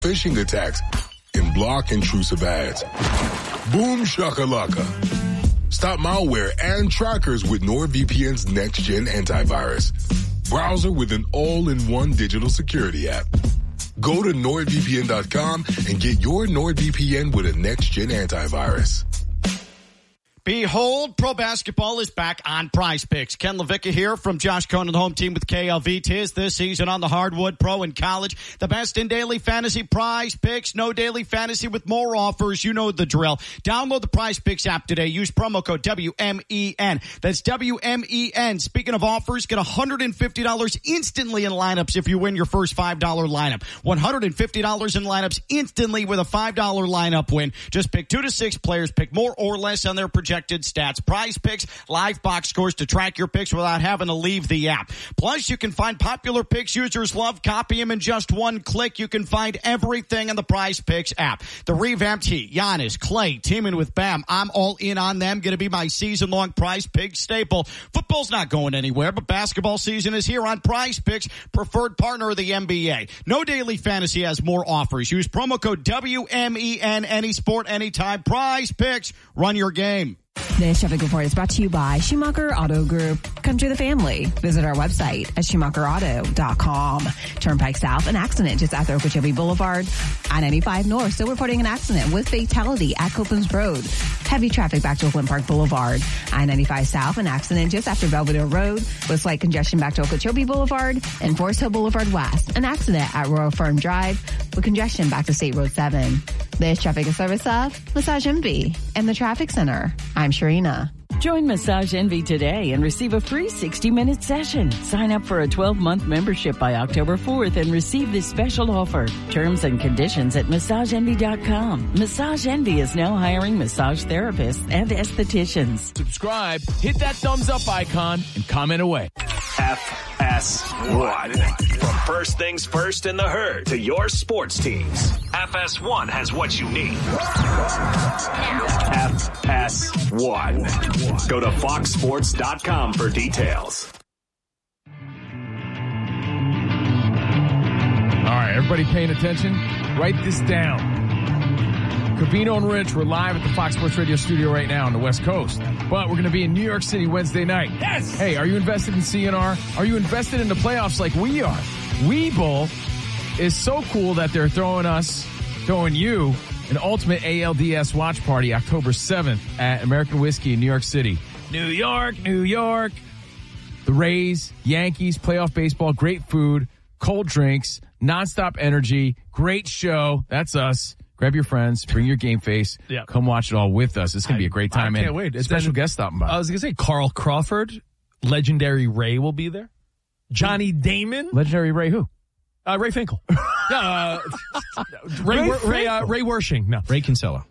phishing attacks and block intrusive ads. Boom shakalaka. Stop malware and trackers with NordVPN's next-gen antivirus. Browser with an all-in-one digital security app. Go to NordVPN.com and get your NordVPN with a next-gen antivirus. Behold, pro basketball is back on Prize Picks. Ken Levicka here from Josh Cohen, the home team with KLV. 'Tis this season on the hardwood, pro and college. The best in daily fantasy. Prize Picks. No daily fantasy with more offers. You know the drill. Download the Prize Picks app today. Use promo code WMEN. That's WMEN. Speaking of offers, get $150 instantly in lineups if you win your first $5 lineup. $150 in lineups instantly with a $5 lineup win. Just pick 2 to 6 players. Pick more or less on their projected stats. Prize Picks, live box scores to track your picks without having to leave the app. Plus, you can find popular picks users love, copy them in just one click. You can find everything in the Prize Picks app. The revamped Heat, Giannis, Clay, teaming with Bam. I'm all in on them. Going to be my season-long Prize Picks staple. Football's not going anywhere, but basketball season is here on Prize Picks, preferred partner of the NBA. No daily fantasy has more offers. Use promo code WMEN, any sport, anytime. Prize Picks, run your game. This traffic report is brought to you by Schumacher Auto Group. Come to the family. Visit our website at SchumacherAuto.com. Turnpike South, an accident just after Okeechobee Boulevard. I-95 North, still reporting an accident with fatality at Copeland's Road. Heavy traffic back to Oakland Park Boulevard. I-95 South, an accident just after Belvedere Road with slight congestion back to Okeechobee Boulevard. And Forest Hill Boulevard West, an accident at Royal Fern Drive with congestion back to State Road 7. This traffic is service of Massage Envy and the Traffic Center. I'm Sharina. Join Massage Envy today and receive a free 60-minute session. Sign up for a 12-month membership by October 4th and receive this special offer. Terms and conditions at MassageEnvy.com. Massage Envy is now hiring massage therapists and estheticians. Subscribe, hit that thumbs up icon, and comment away. FS1. From first things first in the herd to your sports teams, FS1 has what you need. FS1. Go to foxsports.com for details. All right, everybody paying attention? Write this down. Covino and Rich, we're live at the Fox Sports Radio studio right now on the West Coast. But we're going to be in New York City Wednesday night. Yes! Hey, are you invested in CNR? Are you invested in the playoffs like we are? Webull is so cool that they're throwing you an ultimate ALDS watch party October 7th at American Whiskey in New York City. New York, New York. The Rays, Yankees, playoff baseball, great food, cold drinks, nonstop energy, great show. That's us. Grab your friends, bring your game face, come watch it all with us. It's going to be a great time. I can't wait. Special guest stopping by. I was going to say Carl Crawford, legendary Ray will be there. Johnny Damon. Legendary Ray who? Ray Finkel. Ray Wershing. No. Ray Kinsella.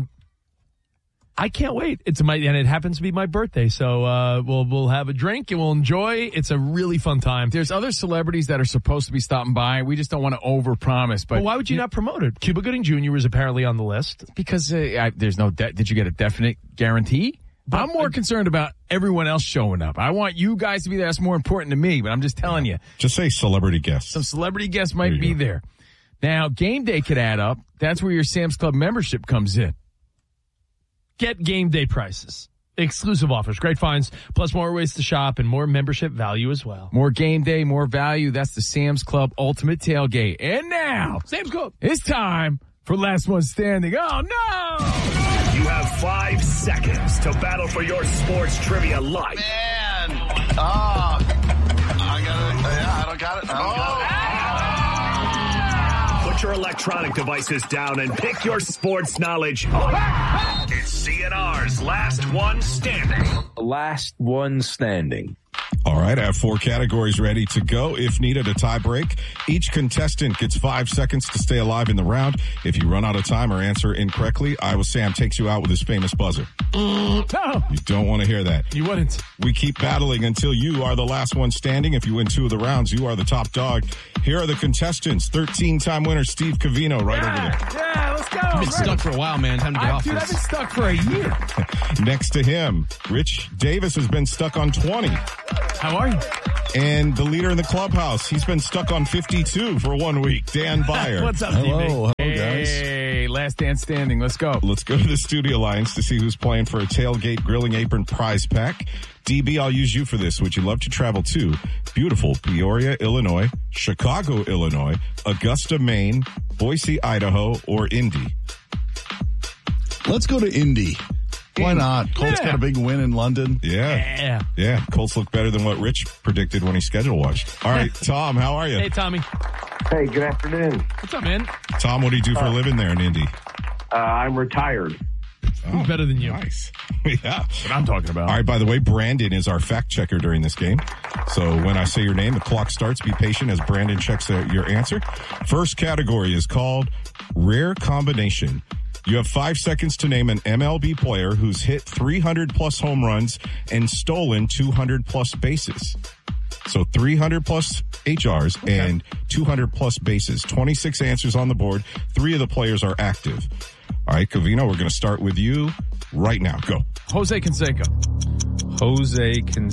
I can't wait. And it happens to be my birthday, so we'll have a drink and we'll enjoy. It's a really fun time. There's other celebrities that are supposed to be stopping by. We just don't want to overpromise. But why would you not promote it? Cuba Gooding Jr. was apparently on the list because there's no. Did you get a definite guarantee? But I'm more concerned about everyone else showing up. I want you guys to be there. That's more important to me. But I'm just telling you. Just say celebrity guests. Some celebrity guests might be there. Now, game day could add up. That's where your Sam's Club membership comes in. Get game day prices. Exclusive offers, great finds, plus more ways to shop and more membership value as well. More game day, more value. That's the Sam's Club Ultimate Tailgate. And now, Sam's Club. It's time for Last One Standing. Oh, no! You have 5 seconds to battle for your sports trivia life. Man! Oh! I don't got it. Put your electronic devices down and pick your sports knowledge up. It's CNR's Last One Standing. Last One Standing. All right, I have 4 categories ready to go. If needed, a tie break. Each contestant gets 5 seconds to stay alive in the round. If you run out of time or answer incorrectly, Iowa Sam takes you out with his famous buzzer. No. You don't want to hear that. You wouldn't. We keep battling until you are the last one standing. If you win 2 of the rounds, you are the top dog. Here are the contestants. 13-time winner Steve Covino right over there. Yeah, let's go. I've been stuck for a while, man. Time to get off this. I've been stuck for a year. Next to him, Rich Davis has been stuck on 20. How are you? And the leader in the clubhouse, he's been stuck on 52 for 1 week, Dan Byer. What's up, Hello, DB? guys. Hey, last dance standing. Let's go. Let's go to the studio lines to see who's playing for a Tailgate Grilling Apron prize pack. DB, I'll use you for this. Would you love to travel to beautiful Peoria, Illinois, Chicago, Illinois, Augusta, Maine, Boise, Idaho, or Indy? Let's go to Indy. Why not? Colts got a big win in London. Yeah. Colts look better than what Rich predicted when he schedule watched. All right, Tom, how are you? Hey, Tommy. Hey, good afternoon. What's up, man? Tom, what do you do for a living there in Indy? I'm retired. Who's better than you? Nice. Yeah. That's what I'm talking about. All right, by the way, Brandon is our fact checker during this game. So when I say your name, the clock starts. Be patient as Brandon checks your answer. First category is called Rare Combination. You have 5 seconds to name an MLB player who's hit 300-plus home runs and stolen 200-plus bases. So 300-plus HRs and 200-plus bases. 26 answers on the board. 3 of the players are active. All right, Covino, we're going to start with you right now. Go. Jose Canseco. Jose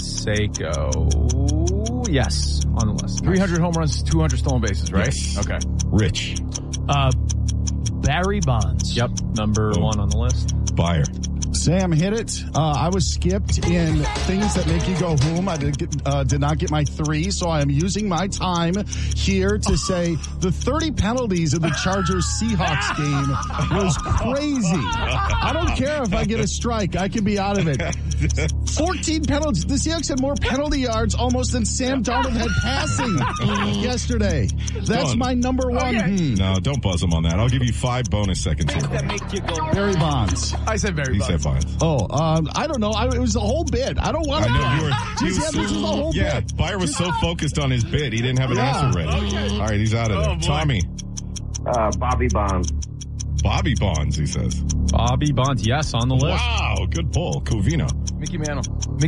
Canseco. Yes, on the list. 300 home runs, 200 stolen bases, right? Yes. Okay. Rich. Barry Bonds. Yep, number 1 on the list. Byer. Sam hit it. I was skipped in things that make you go home. I did not get my 3, so I am using my time here to say the 30 penalties in the Chargers-Seahawks game was crazy. I don't care if I get a strike. I can be out of it. 14 penalties. The Seahawks had more penalty yards almost than Sam Darnold had passing yesterday. That's my number 1. Okay. No, don't buzz him on that. I'll give you 5 bonus seconds here. Barry Bonds. I said Barry Bonds. He said Bonds. Oh, I don't know. It was a whole bit. I don't want to. This was the whole bit. Byer was so focused on his bit, he didn't have an answer ready. Okay. All right, he's out of there. Tommy. Bobby Bonds. Bobby Bonds, he says. Bobby Bonds, yes, on the list. Wow, good pull. Covino. Mickey Mantle.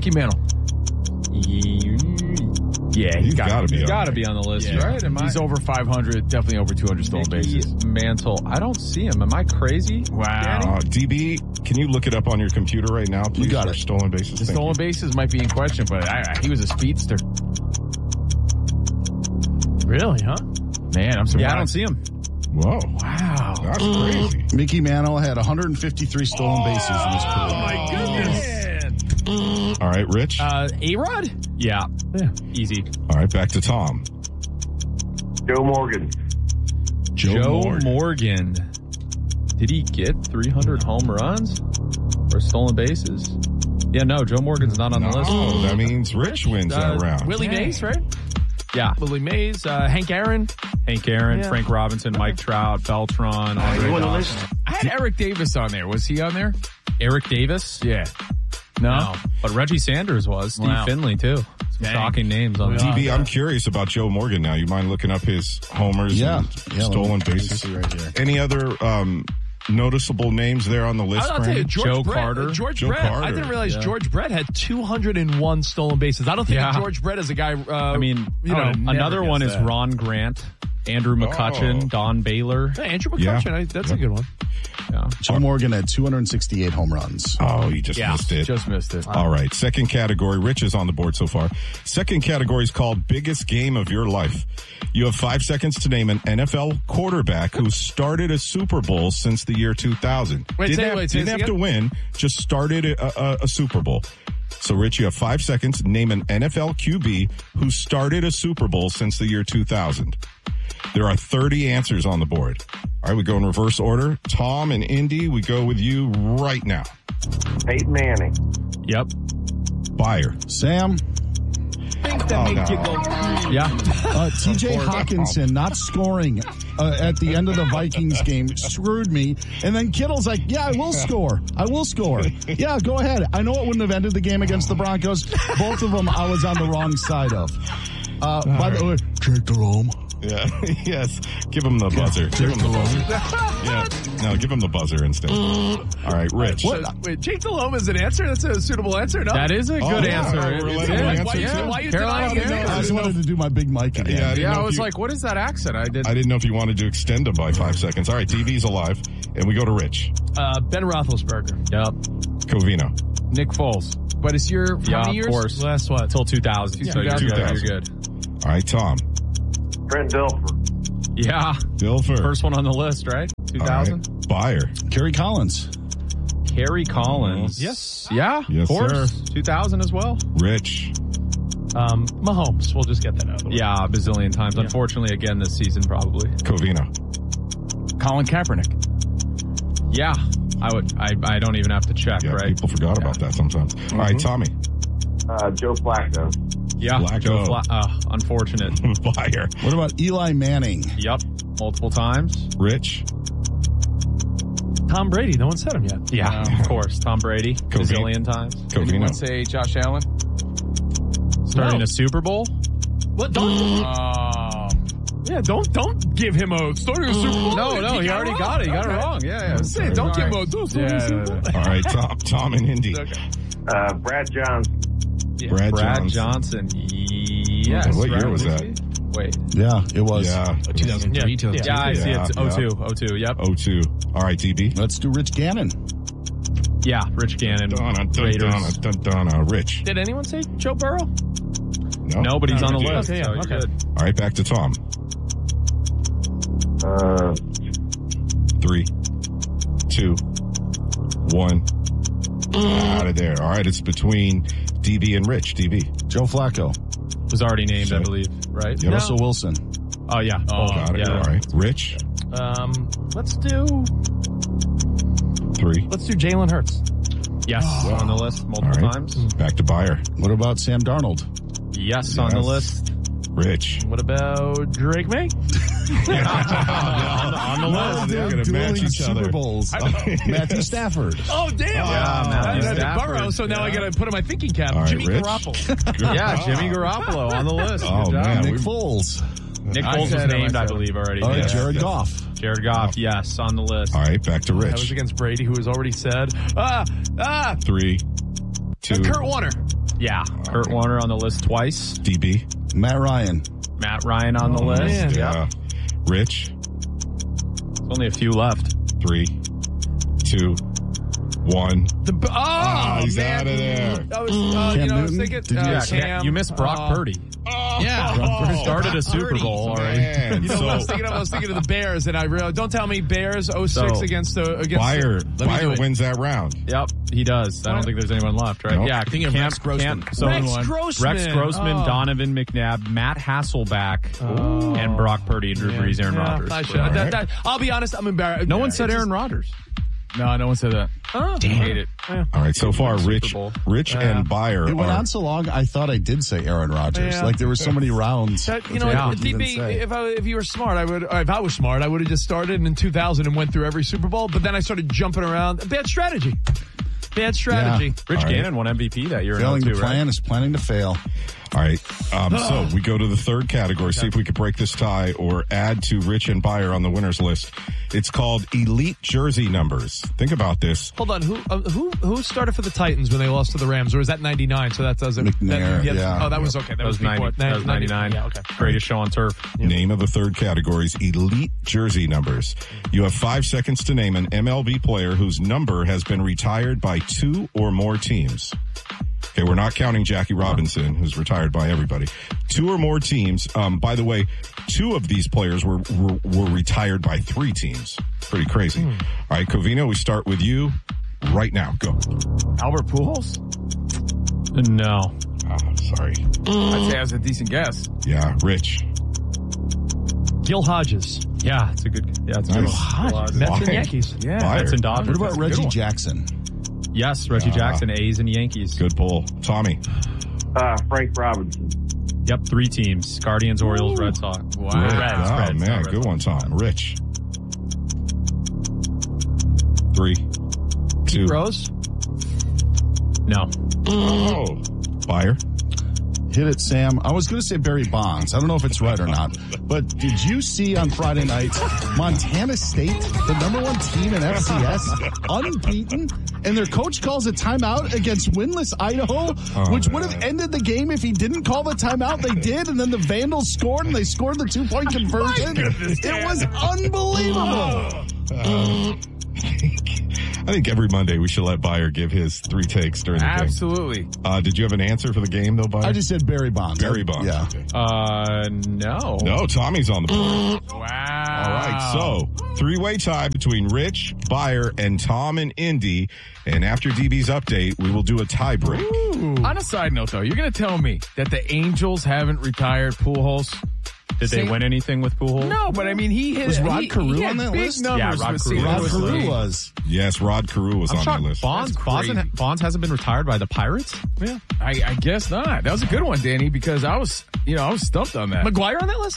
Yeah, he's got to be on the list, yeah. right? He's over 500, definitely over 200 stolen bases. Mantle. I don't see him. Am I crazy? Wow. DB, can you look it up on your computer right now, please? You got it. Stolen bases. The stolen bases might be in question, but he was a speedster. Really, huh? Man, I'm surprised. Yeah, I don't see him. Whoa. Wow. That's crazy. Mickey Mantle had 153 stolen bases in his career. Oh, my goodness. All right, Rich. A-Rod? Yeah. Easy. All right, back to Tom. Joe Morgan. Joe Morgan. Did he get 300 home runs or stolen bases? Yeah, no, Joe Morgan's not on the list. Oh, that means Rich wins that round. Willie Mays, right? Yeah. Willie Mays, Hank Aaron. Frank Robinson, Mike Trout, Beltran. You on the list? I had Eric Davis on there. Was he on there? Eric Davis? Yeah. No. But Reggie Sanders was. Steve Finley, too. Some shocking names on there. DB, I'm curious about Joe Morgan now. You mind looking up his homers and stolen bases? Right here. Any other noticeable names there on the list? I'll tell you, Joe Carter. George Brett. I didn't realize George Brett had 201 stolen bases. I don't think of George Brett as a guy. Another one is Ron Grant, Andrew McCutchen, Don Baylor. Hey, Andrew McCutchen, that's a good one. Yeah. Joe Morgan had 268 home runs. Oh, you just missed it. Just missed it. All right. Second category. Rich is on the board so far. Second category is called Biggest Game of Your Life. You have 5 seconds to name an NFL quarterback who started a Super Bowl since the year 2000. Didn't have to win, just started a Super Bowl. So, Rich, you have 5 seconds. Name an NFL QB who started a Super Bowl since the year 2000. There are 30 answers on the board. All right, we go in reverse order. Tom and Indy, we go with you right now. Peyton Manning. Yep. Byer. Sam. Yeah. TJ Hawkinson not scoring at the end of the Vikings game screwed me. And then Kittle's like, yeah, I will score. Yeah, go ahead. I know it wouldn't have ended the game against the Broncos. Both of them I was on the wrong side of. By the way, Jake Delhomme. Yeah. Yes. Give him the buzzer. Give him the buzzer. Yeah. No, give him the buzzer instead. All right, Rich. Wait, Jake Delhomme is an answer? That's a suitable answer? No? That is a good answer. Why are you denying it? I just wanted to do my big mic again. Yeah, I was like, what is that accent? I didn't know if you wanted to extend him by 5 seconds. All right, DV's alive. And we go to Rich. Ben Roethlisberger. Yep. Covino. Nick Foles. But it's your how many years? Of course. Last what? Till 2000. So you're good. You're good. All right, Tom. Trent Dilfer. Yeah. Dilfer. First one on the list, right? 2000. Right. Byer. Kerry Collins. Kerry Collins. Yes. Yeah. Yes, of course. sir. 2000 as well. Rich. Mahomes. We'll just get that out of the way. Yeah, a bazillion times. Yeah. Unfortunately, again this season probably. Covino. Colin Kaepernick. Yeah. I don't even have to check, Yeah, right? people forgot about that sometimes. All right, Tommy. Joe Flacco. Yeah. Flacco. Unfortunate. Byer. What about Eli Manning? Yep. Multiple times. Rich. Tom Brady. No one said him yet. Yeah, of course. Tom Brady. Bazillion times. Anyone Covino. say Josh Allen? Starting a Super Bowl? What? Don't. Yeah, don't give him a starting a Super Bowl. No, he already got it. He got it wrong. Yeah. Say, don't give him a starting a Super Bowl. All right, Tom and Indy. Brad Johnson. Yeah. Brad Johnson. Yes. What year right? was that? Wait. Yeah, it was. Yeah. 2003, 2002. Yeah, I see Yeah, it. 02. Yep. 02. All right, DB. Let's do Rich Gannon. Yeah, Rich Gannon. Raiders. Rich. Did anyone say Joe Burrow? No, but he's on the list. Okay, so yeah, you're okay. good. All right, back to Tom. 3, 2, 1. Out of there. All right, it's between DB and Rich. DB. Joe Flacco. Was already named, I believe, right? Yep. Russell Wilson. Oh, yeah. Got it. Yeah. All right. Rich. Let's do 3. Let's do Jalen Hurts. Yes, on the list multiple All right. times. Back to Byer. What about Sam Darnold? Yes, on the list. Rich. What about Drake May? On the list. They're going to match each Super other. Bowls. Matthew Stafford. Oh, damn. Matthew I had Stafford. Burrow, so now I got to put in my thinking cap. All right, Jimmy Rich. Garoppolo. Yeah, Jimmy Garoppolo on the list. Oh, Good job. man. Nick Foles. Nick I Foles was said him, named, I I said believe, already. All right, Yeah. Jared Goff. Jared Goff, yes, on the list. All right, back to That was Rich. against Brady, who was already said. 3, 2. Kurt Warner. Yeah, Kurt Warner on the list twice. DB. Matt Ryan. Matt Ryan on the list. man. Yeah. Rich. There's only a few left. 3, 2, 1. He's man. out of there. I was, Cam I was Newton? thinking, Did you- Cam. You missed Brock Purdy. Yeah. Started a Super Bowl already. Man, You know what I was thinking of? I was thinking of the Bears, and I realized, don't tell me Bears 06 So, against Byer wins that round. Yep, he does. I don't think there's anyone left, right? Nope. Yeah, Thinking of Rex Grossman. Rex Grossman, Donovan McNabb, Matt Hasselbeck, and Brock Purdy and Drew Brees, Aaron Rodgers. I'll be honest, I'm embarrassed. No one said Aaron Rodgers. No one said that. Hate it. All right, so far, Rich Bowl. and Byer It went are... on so long, I thought I did say Aaron Rodgers. Yeah. Like there were so many rounds. You know, Yeah. if you were smart, if I was smart, I would have just started in 2000 and went through every Super Bowl. But then I started jumping around. Bad strategy. Yeah. Rich All right. Gannon won MVP that year. Failing in to 02, plan right? is planning to fail. All right, so we go to the third category, see if we could break this tie or add to Rich and Byer on the winners list. It's called Elite Jersey Numbers. Think about this. Hold on, who started for the Titans when they lost to the Rams, or is that 99? So that doesn't. McNair, yeah. Oh, that was okay. That was 90, that was 99. Yeah, okay. Greatest show on turf. Name of the third category is Elite Jersey Numbers. You have 5 seconds to name an MLB player whose number has been retired by 2 or more teams. Okay, we're not counting Jackie Robinson, who's retired by everybody. 2 or more teams. By the way, 2 of these players were retired by 3 teams. Pretty crazy. All right, Covino, we start with you right now. Go. Albert Pujols? No. Oh, sorry. I'd say that was a decent guess. Yeah, Rich. Gil Hodges. Yeah, it's a good. Yeah, it's a good. Nice. Mets and Why? Yankees. Yeah. Byer. Mets and Dodgers. What about That's a good Reggie one. Jackson? Yes, Reggie Jackson, A's and Yankees. Good pull. Tommy. Frank Robinson. Yep, 3 teams: Guardians, Orioles, Red Sox. Wow. Reds, Oh, Reds, man, not Red good Sox. one, Tom. Rich. 3, 2. Rose. No. Oh. Byer. Hit it, Sam. I was going to say Barry Bonds. I don't know if it's right or not. But did you see on Friday night, Montana State, the number 1 team in FCS, unbeaten, and their coach calls a timeout against winless Idaho, which would have ended the game if he didn't call the timeout. They did, and then the Vandals scored, and they scored the 2-point conversion. It was unbelievable. I think every Monday we should let Byer give his 3 takes during the game. Absolutely. Did you have an answer for the game, though, Byer? I just said Barry Bonds. Barry Bonds. Yeah. Okay. No. No, Tommy's on the board. Wow. All right, so 3-way tie between Rich, Byer, and Tom and Indy. And after DB's update, we will do a tie break. On a side note, though, you're going to tell me that the Angels haven't retired Pujols? Did they win anything with Pujols? No, but I mean, he hit. Was Rod Carew he on that big list? numbers Yeah, Rod with Carew. St. Rod Louis Carew League. was. Yes, Rod Carew was on that list. Bonds hasn't been retired by the Pirates? Yeah, I guess not. That was a good one, Danny, because I was stumped on that. McGuire on that list?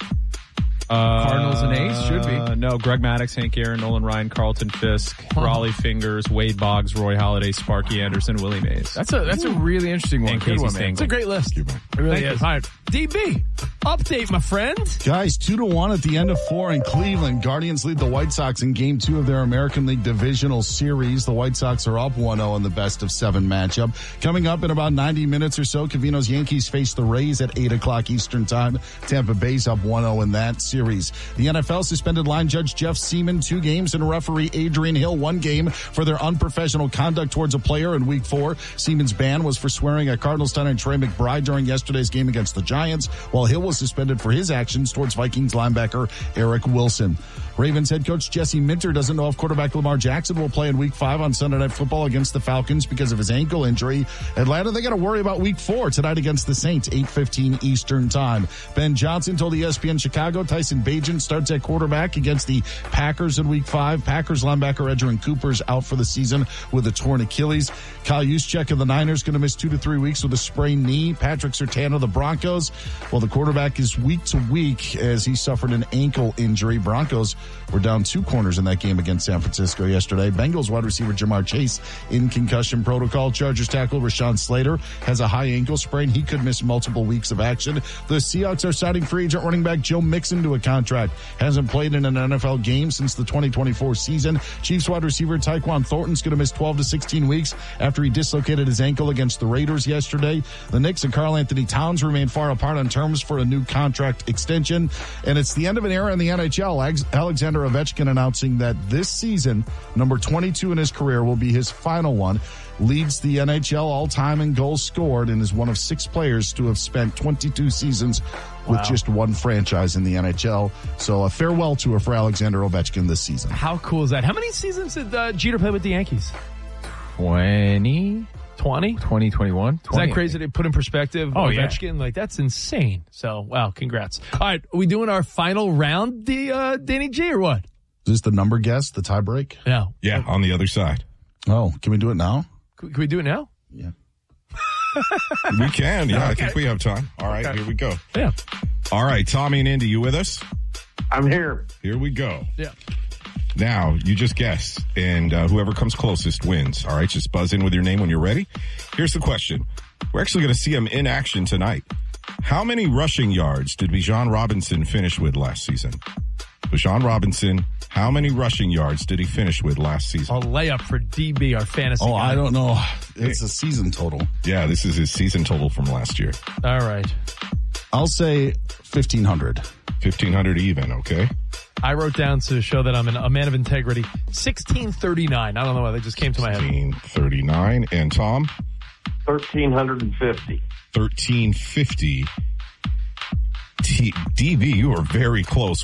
Cardinals and A's should be. No, Greg Maddux, Hank Aaron, Nolan Ryan, Carlton Fisk, Raleigh Fingers, Wade Boggs, Roy Halladay, Sparky Anderson, Willie Mays. That's a really interesting one. And Good Casey one, man. Stengel. It's a great list. It really is. All right. DB, update, my friend. Guys, 2-1 at the end of 4 in Cleveland. Guardians lead the White Sox in Game 2 of their American League Divisional Series. The White Sox are up 1-0 in the best-of-7 matchup. Coming up in about 90 minutes or so, Covino's Yankees face the Rays at 8 o'clock Eastern Time. Tampa Bay's up 1-0 in that series. The NFL suspended line judge Jeff Seaman 2 games and referee Adrian Hill 1 game for their unprofessional conduct towards a player in Week 4. Seaman's ban was for swearing at Cardinals tight end Trey McBride during yesterday's game against the Giants, while Hill was suspended for his actions towards Vikings linebacker Eric Wilson. Ravens head coach Jesse Minter doesn't know if quarterback Lamar Jackson will play in Week 5 on Sunday Night Football against the Falcons because of his ankle injury. Atlanta, they got to worry about Week 4 tonight against the Saints, 8:15 Eastern Time. Ben Johnson told ESPN Chicago Tyson Bagent starts at quarterback against the Packers in Week 5. Packers linebacker Edgerrin Cooper's out for the season with a torn Achilles. Kyle Juszczyk of the Niners going to miss 2 to 3 weeks with a sprained knee. Patrick Surtain of the Broncos, well, the quarterback is week to week as he suffered an ankle injury. Broncos were down 2 corners in that game against San Francisco yesterday. Bengals wide receiver Jamar Chase in concussion protocol. Chargers tackle Rashawn Slater has a high ankle sprain. He could miss multiple weeks of action. The Seahawks are signing free agent running back Joe Mixon to a contract. Hasn't played in an NFL game since the 2024 season. Chiefs wide receiver Tyquan Thornton's going to miss 12 to 16 weeks after he dislocated his ankle against the Raiders yesterday. The Knicks and Karl Anthony Towns remain far apart on terms for a new contract extension. And it's the end of an era in the NHL. Alexander Ovechkin announcing that this season, number 22 in his career, will be his final one. Leads the NHL all-time in goals scored and is one of 6 players to have spent 22 seasons with just one franchise in the NHL. So a farewell tour for Alexander Ovechkin this season. How cool is that? How many seasons did Jeter play with the Yankees? 20? 2021. Is that crazy to put in perspective? Oh, Ovechkin, yeah. like that's insane. So, wow, congrats. All right, are we doing our final round, Danny G, or what? Is this the number guess, the tie break? No. Yeah, on the other side. Oh, can we do it now? Can we do it now? Yeah. We can, yeah. Okay. I think we have time. All right, Here we go. Yeah. All right, Tommy and Indy, you with us? I'm here. Here we go. Yeah. Now, you just guess, and whoever comes closest wins. All right, just buzz in with your name when you're ready. Here's the question. We're actually going to see him in action tonight. How many rushing yards did Bijan Robinson finish with last season? Bijan Robinson, how many rushing yards did he finish with last season? A layup for DB, our fantasy guy. I don't know. It's a season total. Yeah, this is his season total from last year. All right. I'll say 1,500. 1,500 even, okay? I wrote down to show that I'm a man of integrity. 1639. I don't know why that just came to my head. 1639. And Tom? 1,350. 1,350. DB, you are very close.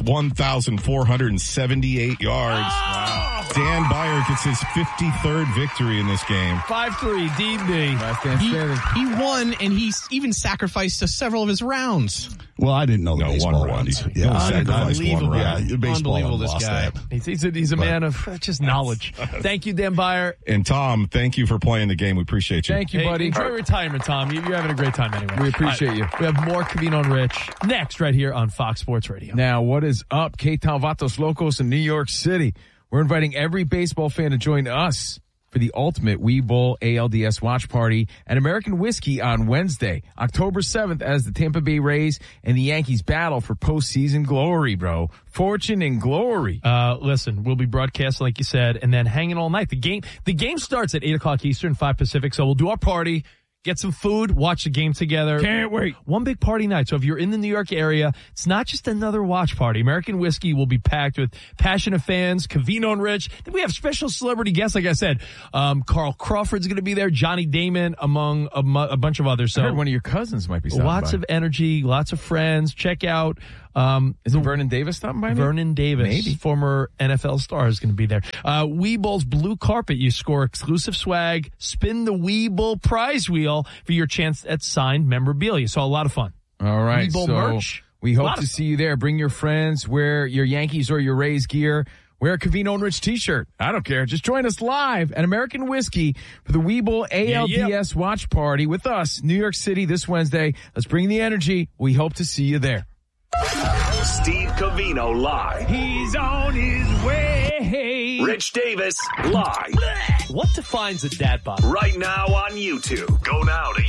1,478 yards. Wow. Dan Byer gets his 53rd victory in this game. 5-3, DB. He won, and he even sacrificed several of his rounds. Well, I didn't know the baseball ones. Yeah, sacrificed one round. Yeah, baseball Unbelievable, this guy. He's a man of just knowledge. Thank you, Dan Byer. And Tom, thank you for playing the game. We appreciate you. Thank you, buddy. Enjoy retirement, Tom. You're having a great time anyway. We appreciate you. We have more Covino and Rich next right here on Fox Sports Radio. Now, what is up, K-Town Vatos Locos in New York City? We're inviting every baseball fan to join us for the ultimate Wee Bowl ALDS watch party at American Whiskey on Wednesday, October 7th, as the Tampa Bay Rays and the Yankees battle for postseason glory, bro. Fortune and glory. Listen, we'll be broadcasting, like you said, and then hanging all night. The game starts at 8 o'clock Eastern, 5 Pacific, so we'll do our party, Get some food, watch the game together. Can't wait. One big party night. So if you're in the New York area, it's not just another watch party. American Whiskey will be packed with passionate fans, Covino and Rich. Then we have special celebrity guests, like I said. Carl Crawford's going to be there, Johnny Damon, among a bunch of others. So I heard one of your cousins might be stopping lots by. of energy, lots of friends. Check out. Isn't Vernon Davis stopping by? Vernon Davis, Maybe. former NFL star, is going to be there. Weeble's Blue Carpet. You score exclusive swag. Spin the Weeble prize wheel for your chance at signed memorabilia. So a lot of fun. All right. Weeble so merch. We hope to see you there. Bring your friends. Wear your Yankees or your Rays gear. Wear a Covino and Rich t-shirt. I don't care. Just join us live at American Whiskey for the Weeble ALDS watch party with us, New York City, this Wednesday. Let's bring the energy. We hope to see you there. Steve Covino live. He's on his way. Rich Davis live. What defines a dad bod? Right now on YouTube. Go now to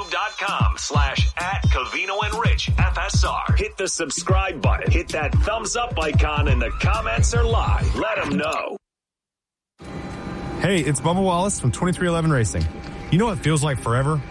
youtube.com/@CovinoandRichFSR. Hit the subscribe button. Hit that thumbs up icon and the comments are live. Let them know. Hey, it's Bubba Wallace from 2311 Racing. You know what feels like forever?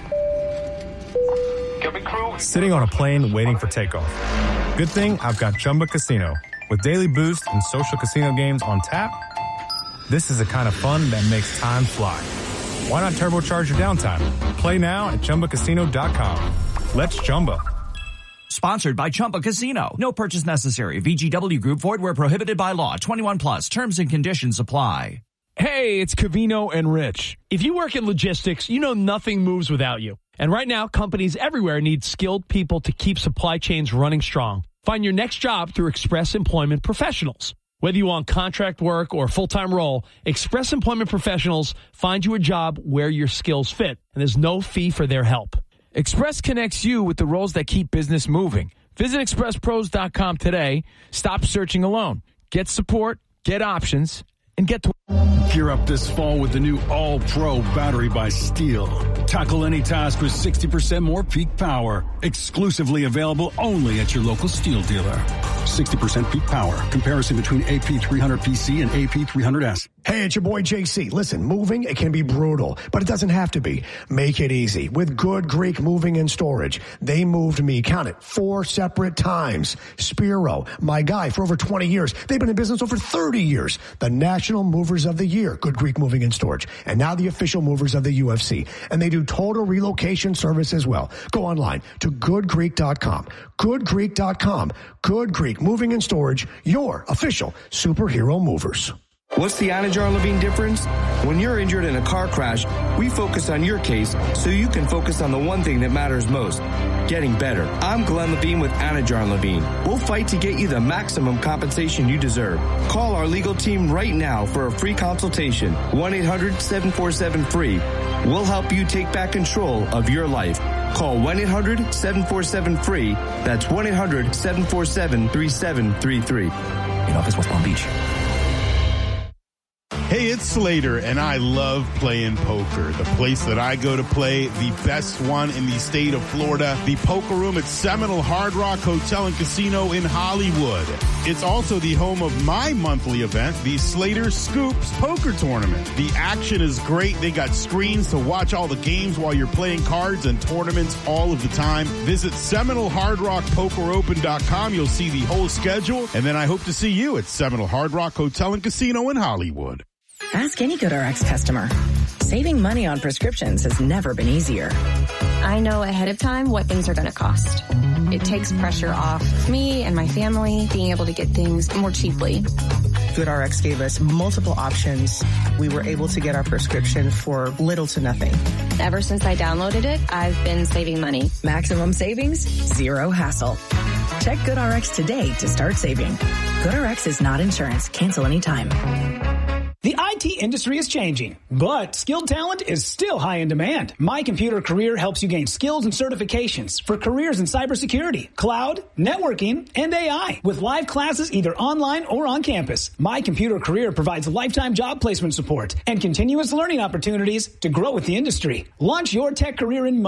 Sitting on a plane waiting for takeoff. Good thing I've got Chumba Casino. With daily boost and social casino games on tap, this is the kind of fun that makes time fly. Why not turbocharge your downtime? Play now at ChumbaCasino.com. Let's Chumba. Sponsored by Chumba Casino. No purchase necessary. VGW Group. Void where prohibited by law. 21 plus. Terms and conditions apply. Hey, it's Covino and Rich. If you work in logistics, you know nothing moves without you. And right now, companies everywhere need skilled people to keep supply chains running strong. Find your next job through Express Employment Professionals. Whether you want contract work or a full-time role, Express Employment Professionals find you a job where your skills fit, and there's no fee for their help. Express connects you with the roles that keep business moving. Visit expresspros.com today. Stop searching alone. Get support, get options, and get to... Gear up this fall with the new All-Pro battery by Steel. Tackle any task with 60% more peak power. Exclusively available only at your local Steel dealer. 60% peak power. Comparison between AP300PC and AP300S. Hey, it's your boy JC. Listen, moving, it can be brutal, but it doesn't have to be. Make it easy with Good Greek Moving and Storage. They moved me, count it, 4 separate times. Spiro, my guy for over 20 years. They've been in business over 30 years. The National Movers of the Year, Good Greek Moving and Storage. And now the official movers of the UFC. And they do total relocation service as well. Go online to goodgreek.com. Goodgreek.com. Good Greek Moving and Storage, your official superhero movers. What's the Anajar Levine difference? When you're injured in a car crash, we focus on your case so you can focus on the one thing that matters most, getting better. I'm Glenn Levine with Anajar Levine. We'll fight to get you the maximum compensation you deserve. Call our legal team right now for a free consultation. 1-800-747-FREE. We'll help you take back control of your life. Call 1-800-747-FREE. That's 1-800-747-3733. In office, West Palm Beach. Hey, it's Slater, and I love playing poker. The place that I go to play, the best one in the state of Florida, the Poker Room at Seminole Hard Rock Hotel and Casino in Hollywood. It's also the home of my monthly event, the Slater Scoops Poker Tournament. The action is great. They got screens to watch all the games while you're playing cards and tournaments all of the time. Visit SeminoleHardRockPokerOpen.com. You'll see the whole schedule, and then I hope to see you at Seminole Hard Rock Hotel and Casino in Hollywood. Ask any GoodRx customer. Saving money on prescriptions has never been easier. I know ahead of time what things are going to cost. It takes pressure off me and my family being able to get things more cheaply. GoodRx gave us multiple options. We were able to get our prescription for little to nothing. Ever since I downloaded it, I've been saving money. Maximum savings, zero hassle. Check GoodRx today to start saving. GoodRx is not insurance. Cancel anytime. The IT industry is changing, but skilled talent is still high in demand. My Computer Career helps you gain skills and certifications for careers in cybersecurity, cloud, networking, and AI with live classes either online or on campus. My Computer Career provides lifetime job placement support and continuous learning opportunities to grow with the industry. Launch your tech career in months.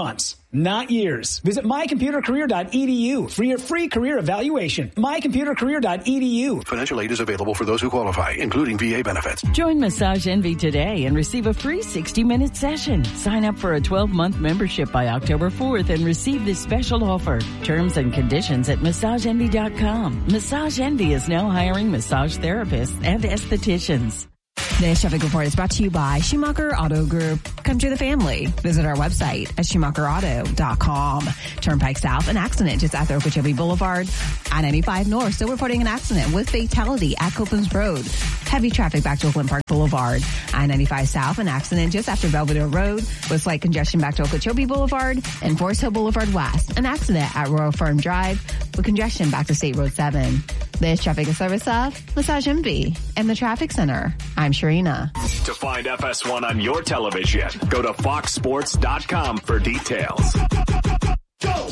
not years. Visit mycomputercareer.edu for your free career evaluation. mycomputercareer.edu. Financial aid is available for those who qualify, including VA benefits. Join Massage Envy today and receive a free 60-minute session. Sign up for a 12-month membership by October 4th and receive this special offer. Terms and conditions at massageenvy.com. Massage Envy is now hiring massage therapists and estheticians. This traffic report is brought to you by Schumacher Auto Group. Come to the family. Visit our website at SchumacherAuto.com. Turnpike South, an accident just after Okeechobee Boulevard. I-95 North, still reporting an accident with fatality at Copeland's Road. Heavy traffic back to Oakland Park Boulevard. I-95 South, an accident just after Belvedere Road with slight congestion back to Okeechobee Boulevard and Forest Hill Boulevard West. An accident at Royal Firm Drive with congestion back to State Road 7. This traffic is service of Massage Envy and the Traffic Center. I'm Sharina. To find FS1 on your television, go to foxsports.com for details. Go!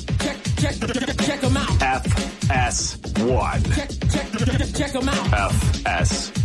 Check them out. FS1. Check them out. FS1.